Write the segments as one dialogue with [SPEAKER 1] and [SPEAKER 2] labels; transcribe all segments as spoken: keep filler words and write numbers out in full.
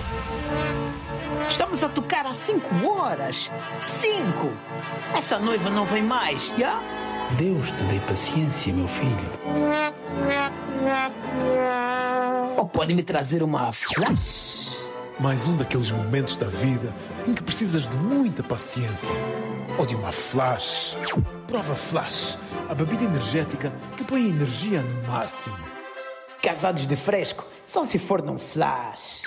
[SPEAKER 1] Estamos a tocar há cinco horas. Cinco! Essa noiva não vem mais, já?
[SPEAKER 2] Deus te dê paciência, meu filho.
[SPEAKER 1] Ou pode me trazer uma flash?
[SPEAKER 3] Mais um daqueles momentos da vida em que precisas de muita paciência. Ou de uma flash. Prova Flash, a bebida energética que põe a energia no máximo.
[SPEAKER 1] Casados de fresco, só se for num flash.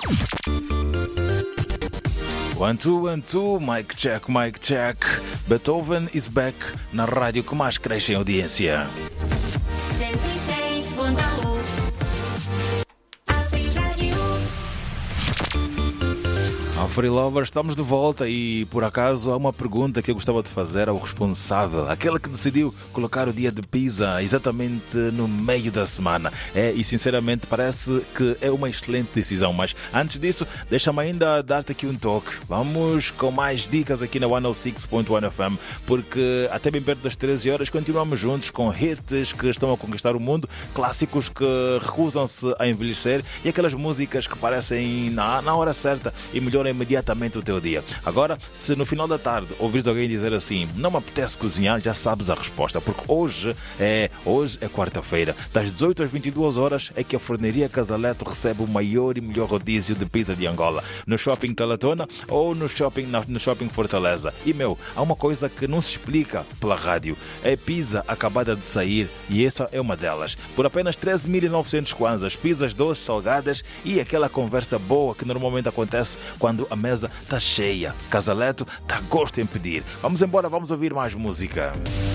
[SPEAKER 4] One, two, one, two, mic check, mic check. Beethoven is back na rádio que mais cresce em audiência.
[SPEAKER 5] cento e seis ponto um
[SPEAKER 4] Free Lovers, estamos de volta e por acaso há uma pergunta que eu gostava de fazer ao responsável, aquele que decidiu colocar o dia de pizza exatamente no meio da semana. É, e sinceramente parece que é uma excelente decisão, mas antes disso, deixa-me ainda dar-te aqui um toque. Vamos com mais dicas aqui na cento e seis ponto um F M, porque até bem perto das treze horas continuamos juntos com hits que estão a conquistar o mundo, clássicos que recusam-se a envelhecer e aquelas músicas que parecem na, na hora certa e melhoram imediatamente o teu dia. Agora, se no final da tarde ouvires alguém dizer assim, não me apetece cozinhar, já sabes a resposta, porque hoje é, hoje é quarta-feira. Das dezoito às vinte e duas horas é que a Forneria Casaleto recebe o maior e melhor rodízio de pizza de Angola, no Shopping Talatona ou no Shopping, no shopping Fortaleza. E meu, há uma coisa que não se explica pela rádio, é pizza acabada de sair e essa é uma delas. Por apenas treze mil e novecentos kwanzas, pizzas doces, salgadas e aquela conversa boa que normalmente acontece quando a mesa está cheia. Casaleto está a gosto em pedir. Vamos embora, vamos ouvir mais música.